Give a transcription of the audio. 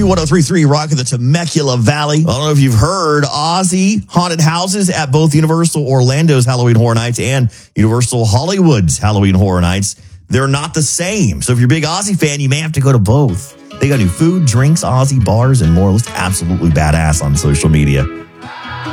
103.3 Rock in the Temecula Valley. I don't know if you've heard, Aussie haunted houses at both Universal Orlando's Halloween Horror Nights and Universal Hollywood's Halloween Horror Nights. They're not the same. So if you're a big Aussie fan, you may have to go to both. They got new food, drinks, Aussie bars, and more. It looks absolutely badass on social media.